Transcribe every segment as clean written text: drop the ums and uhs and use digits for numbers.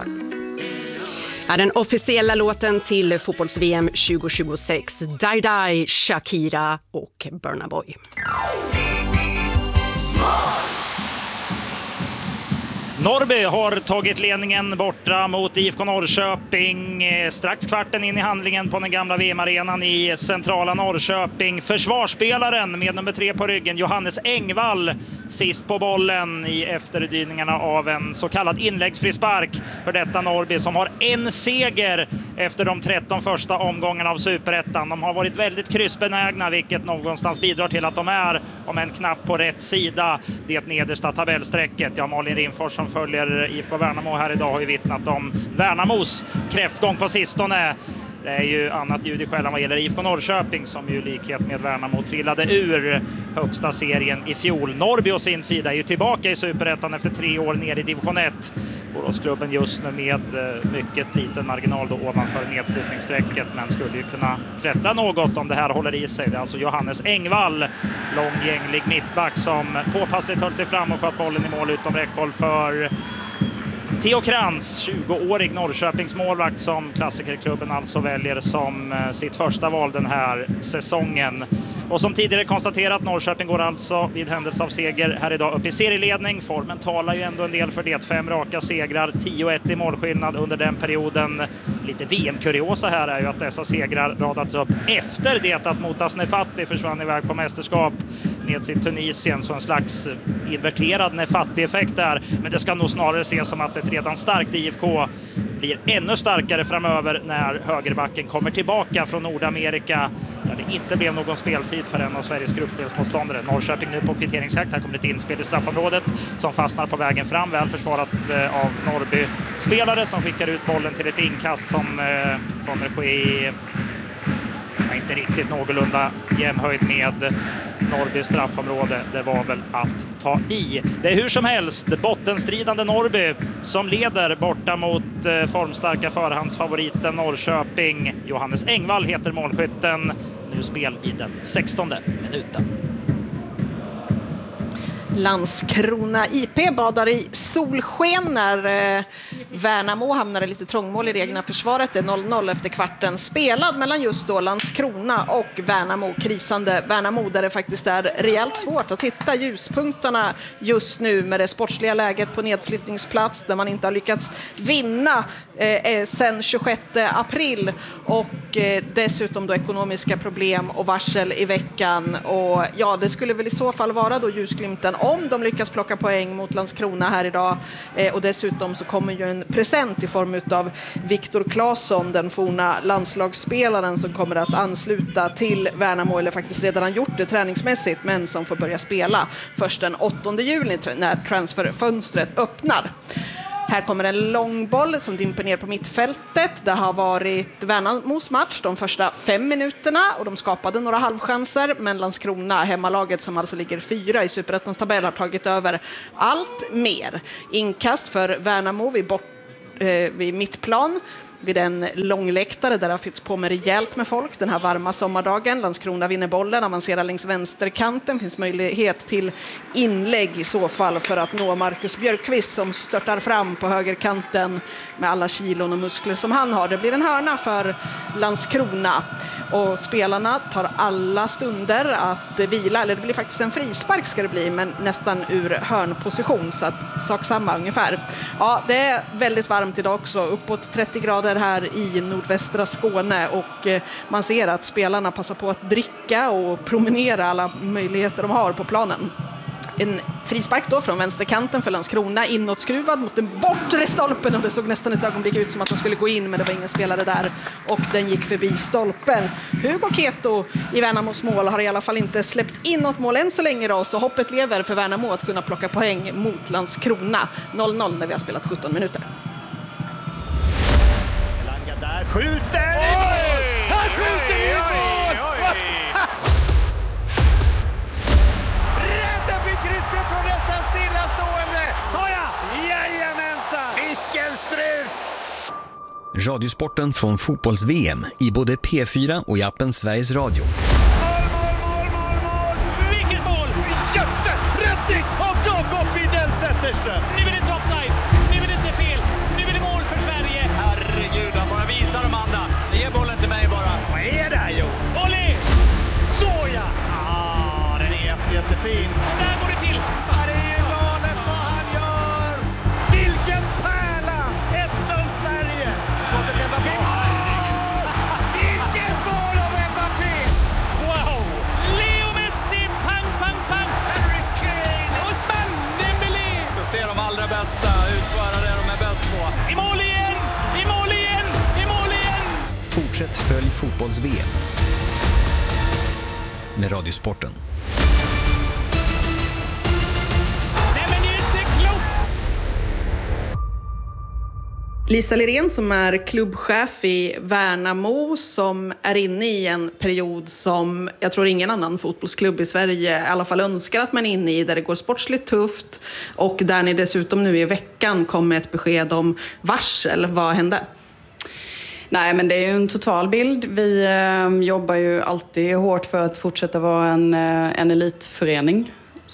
Är den officiella låten till fotbolls-VM 2026. Die Die, Shakira och Burna Boy. Norrby har tagit ledningen borta mot IFK Norrköping. Strax kvarten in i handlingen på den gamla VM-arenan i centrala Norrköping. Försvarsspelaren med nummer 3 på ryggen, Johannes Engvall, sist på bollen i efterdyningarna av en så kallad inläggsfrispark för detta Norrby som har en seger efter de 13 första omgångarna av Superettan. De har varit väldigt kryssbenägna, vilket någonstans bidrar till att de är, om en knapp på rätt sida, det nedersta tabellsträcket. Ja, Malin Rimfors som följer IFK Värnamo här idag har ju vittnat om Värnamos kräftgång på sistone. Det är ju annat ljud i skällan vad gäller IFK Norrköping som ju i likhet med Värnamo trillade ur högsta serien i fjol. Norrby å sin sida är ju tillbaka i Superettan efter 3 år ner i division 1. Boråsklubben just nu med mycket liten marginal då ovanför nedflyttningssträcket, men skulle ju kunna klättra något om det här håller i sig. Det är alltså Johannes Engvall, långgänglig mittback som påpassligt höll sig fram och sköt bollen i mål utom räckhåll för Theo Krantz, 20-årig Norrköpings målvakt som klassikerklubben alltså väljer som sitt första val den här säsongen. Och som tidigare konstaterat, Norrköping går alltså vid händelse av seger här idag upp i serieledning. Formen talar ju ändå en del för det. 5 raka segrar, 10-1 i målskillnad under den perioden. Lite VM-kuriosa här är ju att dessa segrar radats upp efter det att Motas Nefati försvann iväg på mästerskap med sitt Tunisien. Så en slags inverterad Nefati-effekt där. Men det ska nog snarare ses som att ett redan starkt IFK blir ännu starkare framöver när högerbacken kommer tillbaka från Nordamerika. Där det inte blev någon speltid för en av Sveriges gruppspelsmotståndare. Norrköping nu på kvitteringsjakt. Här kommer ett inspel i straffområdet som fastnar på vägen fram. Väl försvarat av Norrby-spelare som skickar ut bollen till ett inkast som kommer ske i inte riktigt någorlunda jämnhöjd med Norrby straffområde. Det var väl att ta i. Det är hur som helst bottenstridande Norrby som leder borta mot formstarka förhandsfavoriten Norrköping. Johannes Engvall heter målskytten. Nu spel i den 16:e minuten. Landskrona IP badar i solsken när Värnamo hamnar i lite trångmål i det egna försvaret. Det är 0-0 efter kvarten spelad mellan just då Landskrona och Värnamo. Krisande Värnamo där det faktiskt är rejält svårt att hitta ljuspunkterna just nu med det sportsliga läget på nedflyttningsplats där man inte har lyckats vinna sedan 26 april och dessutom då ekonomiska problem och varsel i veckan. Och ja, det skulle väl i så fall vara då ljusglimten om de lyckas plocka poäng mot Landskrona här idag. Och dessutom så kommer ju en present i form av Viktor Claesson, den forna landslagsspelaren som kommer att ansluta till Värnamo, eller faktiskt redan har gjort det träningsmässigt, men som får börja spela först den 8 juli när transferfönstret öppnar. Här kommer en lång boll som dimper ner på mittfältet. Det har varit Värnamos match de första 5 minuterna och de skapade några halvchanser, men Landskrona, hemmalaget som alltså ligger 4 i Superettans tabell, har tagit över allt mer. Inkast för Värnamo vid mittplan, vid en långläktare där det har fyllts på med rejält med folk den här varma sommardagen. Landskrona vinner bollen, avancerar längs vänsterkanten. Finns möjlighet till inlägg i så fall för att nå Marcus Björkqvist som störtar fram på högerkanten med alla kilon och muskler som han har. Det blir en hörna för Landskrona och spelarna tar alla stunder att vila, eller det blir faktiskt en frispark ska det bli, men nästan ur hörnposition, så att sak samma ungefär. Ja, det är väldigt varmt idag också, uppåt 30 grader här i nordvästra Skåne, och man ser att spelarna passar på att dricka och promenera alla möjligheter de har på planen. En frispark då från vänsterkanten för Landskrona, inåtskruvad mot den bortre stolpen, och det såg nästan ett ögonblick ut som att den skulle gå in, men det var ingen spelare där och den gick förbi stolpen. Hugo Keto i Värnamos mål har i alla fall inte släppt in något mål än så länge då, så hoppet lever för Värnamo att kunna plocka poäng mot Landskrona. 0-0 när vi har spelat 17 minuter. Elanga där skjuter! Oj! Han skjuter i mål! Rädda vid krysset från nästan stillastående! Såja! Jajamensan! Vilken strut! Radiosporten från fotbolls-VM i både P4 och i appen Sveriges Radio. Mål! Vilket mål! Jätteräddning av Jakob Fidel Zetterström! Nu är det inte offside, nu är det inte fel, nu är det mål för Fortsätt följ fotbolls-VM med Radiosporten. Lisa Lirén som är klubbchef i Värnamo, som är inne i en period som jag tror ingen annan fotbollsklubb i Sverige i alla fall önskar att man är inne i, där det går sportsligt tufft och där ni dessutom nu i veckan kom med ett besked om varsel. Vad hände? Nej, men det är ju en total bild. Vi jobbar ju alltid hårt för att fortsätta vara en elitförening.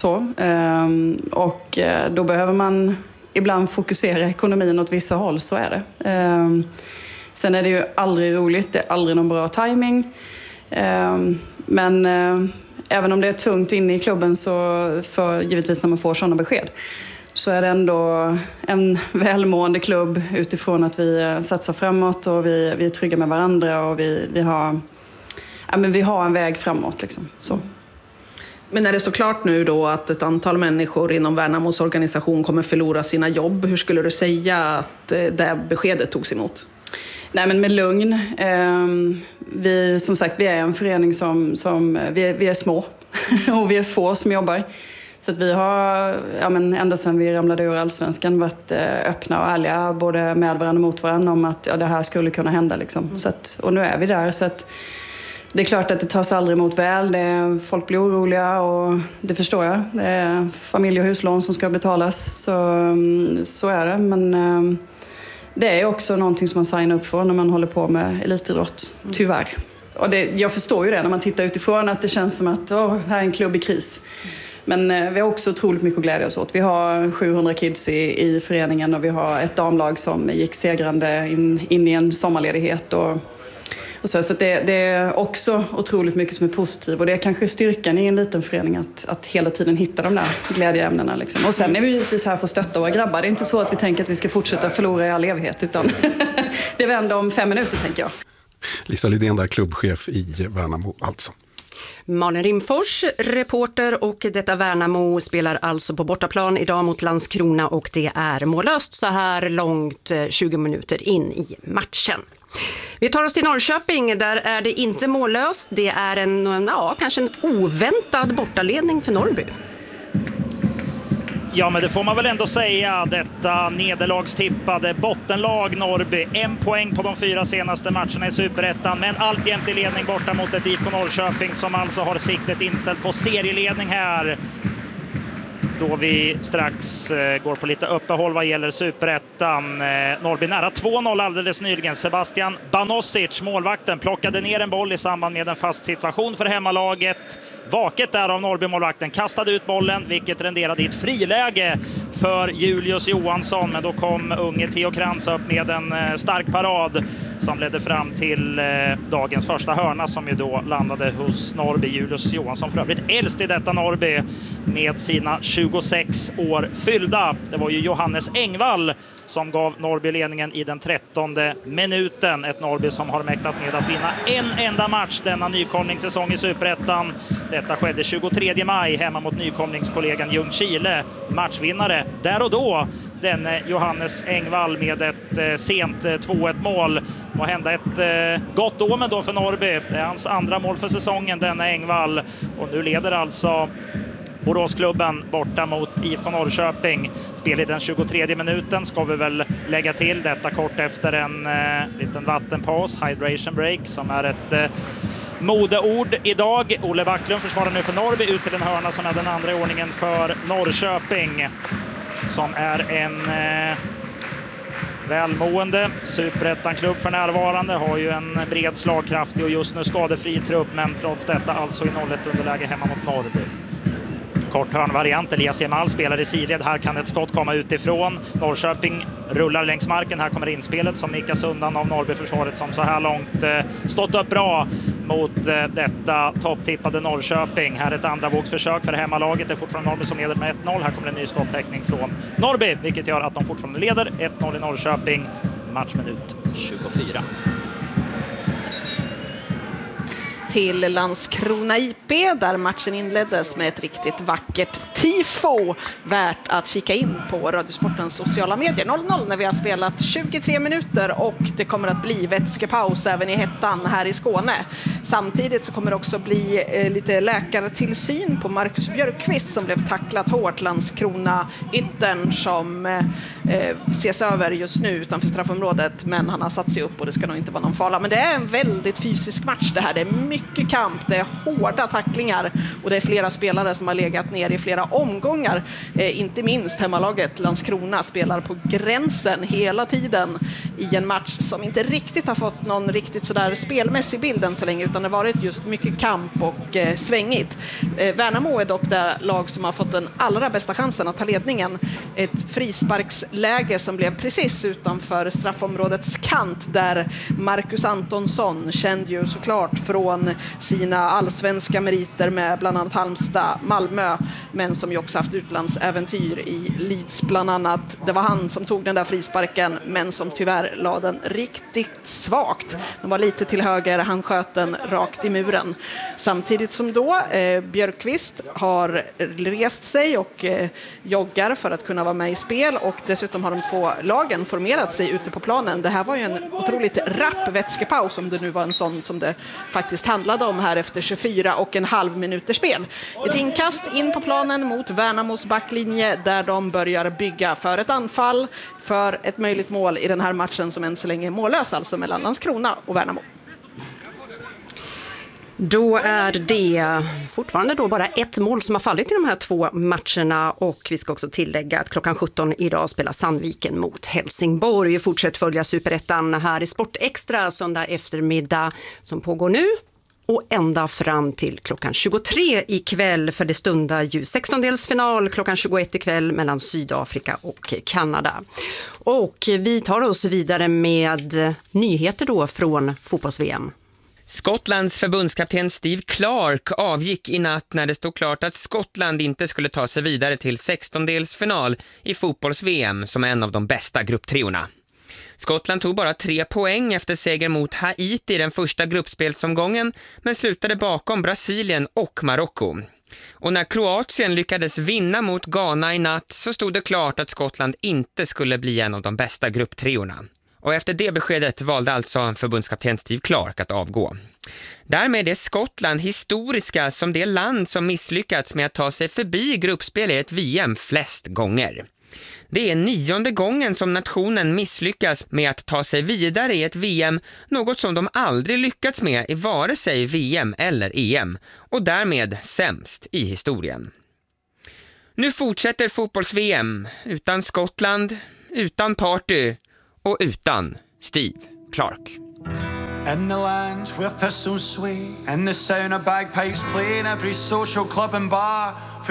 Och då behöver man ibland fokusera ekonomin åt vissa håll, så är det. Sen är det ju aldrig roligt, det är aldrig någon bra timing. Men även om det är tungt inne i klubben, så för givetvis när man får sådana besked, så är det ändå en välmående klubb utifrån att vi satsar framåt och vi är trygga med varandra och vi har en väg framåt liksom. Så. Men när det står klart nu då att ett antal människor inom Värnamos organisation kommer förlora sina jobb, hur skulle du säga att det beskedet togs emot? Nej, men med lugn. Vi, som sagt, vi är en förening som vi är små och vi är få som jobbar. Så att vi har, ända sedan vi ramlade ur Allsvenskan, varit öppna och ärliga både med varandra och mot varandra om att det här skulle kunna hända. Liksom. Så att, och nu är vi där. Så att det är klart att det tas aldrig emot väl. Folk blir oroliga och det förstår jag. Det är familj- och huslån som ska betalas. Så är det. Men det är också någonting som man signar upp för när man håller på med elitidrott. Tyvärr. Och jag förstår ju det när man tittar utifrån, att det känns som att här är en klubb i kris. Men vi har också otroligt mycket att glädja oss åt. Vi har 700 kids i föreningen och vi har ett damlag som gick segrande in i en sommarledighet. Så det är också otroligt mycket som är positivt. Och det är kanske styrkan i en liten förening att hela tiden hitta de där glädjeämnena. Liksom. Och sen är vi givetvis här för att stötta våra grabbar. Det är inte så att vi tänker att vi ska fortsätta förlora i all evighet. Utan det vänder om 5 minuter, tänker jag. Lisa Lidén där, klubbchef i Värnamo alltså. Malin Rimfors, reporter, och detta Värnamo spelar alltså på bortaplan idag mot Landskrona och det är mållöst så här långt 20 minuter in i matchen. Vi tar oss till Norrköping, där är det inte mållöst. Det är kanske en oväntad bortaledning för Norrby. Ja, men det får man väl ändå säga. Detta nederlagstippade bottenlag Norrby. 1 poäng på de 4 senaste matcherna i Superettan, men alltjämt i ledning borta mot ett IFK Norrköping som alltså har siktet inställt på serieledning här. Då vi strax går på lite uppehåll vad gäller Superettan. Norrby nära 2-0 alldeles nyligen. Sebastian Banosic, målvakten, plockade ner en boll i samband med en fast situation för hemmalaget. Vaket där av Norrby-målvakten, kastade ut bollen, vilket renderade i ett friläge för Julius Johansson. Men då kom unge Theo Krantz upp med en stark parad som ledde fram till dagens första hörna, som ju då landade hos Norrby. Julius Johansson för övrigt äldst i detta Norrby med sina 26 år fyllda. Det var ju Johannes Engvall som gav Norrby ledningen i den 13:e minuten. Ett Norrby som har mäktat med att vinna en enda match denna nykomlingssäsong i Superettan. Detta skedde 23 maj hemma mot nykomlingskollegan Ljungskile. Matchvinnare där och då, den Johannes Engvall med ett sent 2-1 mål. Må hända ett gott omen då för Norrby. Det är hans andra mål för säsongen, denna Engvall. Och nu leder alltså Boråsklubben borta mot IFK Norrköping. Spel i den 23 minuten ska vi väl lägga till. Detta kort efter en liten vattenpaus, hydration break, som är ett modeord idag. Olle Backlund försvarar nu för Norrby ut till en hörna som är den andra i ordningen för Norrköping, som är en välmående Superettan-klubb för närvarande. Har ju en bred, slagkraftig och just nu skadefri trupp, men trots detta alltså i 0-1 underläge hemma mot Norrby. Kort hörnvariant, Elias Jemal spelar i sidled. Här kan ett skott komma utifrån. Norrköping rullar längs marken. Här kommer inspelet som nickas undan av Norrby-försvaret, som så här långt stått upp bra mot detta topptippade Norrköping. Här ett andra vågsförsök för hemmalaget. Det är fortfarande Norrby som leder med 1-0. Här kommer en ny skottäckning från Norrby, vilket gör att de fortfarande leder 1-0 i Norrköping. Matchminut 24. till Landskrona IP där matchen inleddes med ett riktigt vackert tifo värt att kika in på Radiosportens sociala medier. 0-0 när vi har spelat 23 minuter och det kommer att bli vätskepaus även i hettan här i Skåne. Samtidigt så kommer det också bli lite läkartillsyn på Marcus Björkqvist som blev tacklat hårt. Landskrona yttern som ses över just nu utanför straffområdet, men han har satt sig upp och det ska nog inte vara någon fara. Men det är en väldigt fysisk match det här. Det är mycket kamp, det är hårda tacklingar och det är flera spelare som har legat ner i flera omgångar. Inte minst hemmalaget Landskrona spelar på gränsen hela tiden i en match som inte riktigt har fått någon riktigt sådär spelmässig bild än så länge, utan det har varit just mycket kamp och svängigt. Värnamo är dock det lag som har fått den allra bästa chansen att ta ledningen. Ett frisparksläge som blev precis utanför straffområdets kant där Marcus Antonsson, känd ju såklart från sina allsvenska meriter med bland annat Halmstad, Malmö, men som ju också haft utlandsäventyr i Leeds bland annat. Det var han som tog den där frisparken, men som tyvärr la den riktigt svagt. Den var lite till höger, han sköt den rakt i muren. Samtidigt som då Björkqvist har rest sig och joggar för att kunna vara med i spel, och dessutom har de två lagen formerat sig ute på planen. Det här var ju en otroligt rapp vätskepaus, om det nu var en sån som det faktiskt handlade om här efter 24,5 minuter spel. Ett inkast in på planen mot Värnamos backlinje där de börjar bygga för ett anfall för ett möjligt mål i den här matchen som än så länge är mållös, alltså mellan Landskrona och Värnamo. Då är det fortfarande då bara ett mål som har fallit i de här två matcherna, och vi ska också tillägga att klockan 17 idag spelar Sandviken mot Helsingborg. Fortsätt följa Superettan här i Sport Extra söndag eftermiddag som pågår nu och ända fram till klockan 23 ikväll, för det stundar ju 16-delsfinal klockan 21 ikväll mellan Sydafrika och Kanada. Och vi tar oss vidare med nyheter då från fotbolls-VM. Skottlands förbundskapten Steve Clark avgick i natt när det stod klart att Skottland inte skulle ta sig vidare till 16-delsfinal i fotbolls-VM som en av de bästa grupptriorna. Skottland tog bara 3 poäng efter seger mot Haiti i den första gruppspelsomgången, men slutade bakom Brasilien och Marocko. Och när Kroatien lyckades vinna mot Ghana i natt så stod det klart att Skottland inte skulle bli en av de bästa grupptriorna. Och efter det beskedet valde alltså förbundskapten Steve Clark att avgå. Därmed är Skottland historiska som det land som misslyckats med att ta sig förbi gruppspel i ett VM flest gånger. Det är 9:e gången som nationen misslyckas med att ta sig vidare i ett VM, något som de aldrig lyckats med i vare sig VM eller EM, och därmed sämst i historien. Nu fortsätter fotbolls-VM utan Skottland, utan party och utan Steve Clark. In the lands where thistles sway and the sound of bagpipes play in every social club and bar.